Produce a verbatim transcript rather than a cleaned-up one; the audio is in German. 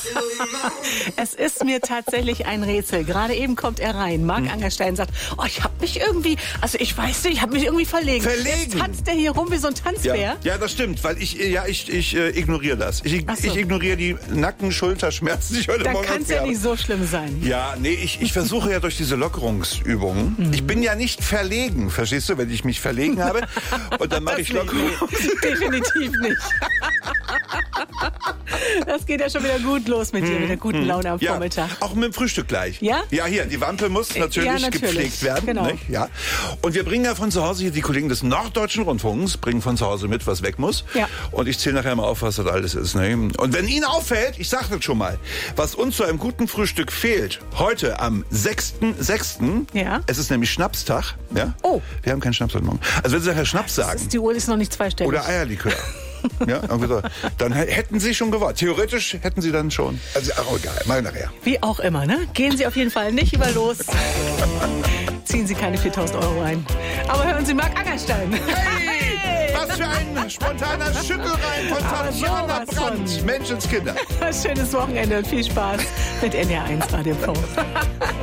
Es ist mir tatsächlich ein Rätsel. Gerade eben kommt er rein. Marc hm. Angerstein sagt, oh, ich habe mich irgendwie, also ich weiß nicht, ich habe mich irgendwie verlegen. Verlegen? Jetzt tanzt der hier rum wie so ein Tanzbär. Ja, ja, das stimmt, weil ich, ja, ich, ich äh, ignoriere das. Ich, Ach so. ich ignoriere die Nacken-Schulterschmerzen, die ich heute Da Morgen kann es ja nicht so schlimm sein. Ja, nee, ich, ich versuche ja durch diese Lockerungsübungen. Mhm. Ich bin ja nicht verlegen, verstehst du, wenn ich mich verlegen habe. Und dann mache ich Lockerung. Definitiv nicht. Das geht ja schon wieder gut los mit dir, mit der guten Laune am ja, Vormittag. Auch mit dem Frühstück gleich. Ja? Ja, hier, die Wampe muss natürlich, ja, natürlich. gepflegt werden. Genau. Nicht? Ja. Und wir bringen ja von zu Hause hier, die Kollegen des Norddeutschen Rundfunks bringen von zu Hause mit, was weg muss. Ja. Und ich zähle nachher mal auf, was das alles ist. Ne? Und wenn Ihnen auffällt, ich sage das schon mal, was uns zu einem guten Frühstück fehlt, heute am sechsten sechsten Ja. Es ist nämlich Schnapstag. Ja? Oh. Wir haben keinen Schnaps heute Morgen. Also wenn Sie nachher Schnaps sagen. Das ist, die Uhr ist noch nicht zweistellig. Oder Eierlikör. Ja, irgendwie so. Dann hätten Sie schon gewonnen. Theoretisch hätten Sie dann schon. Also, ach, egal, mal nachher. Wie auch immer, ne? Gehen Sie auf jeden Fall nicht über los. Ziehen Sie keine viertausend Euro ein. Aber hören Sie Marc Angerstein. Hey, hey! Was für ein spontaner Schüttelreim von Tatjana Brandt. Menschenskinder. Schönes Wochenende und viel Spaß mit N R eins Radio P O.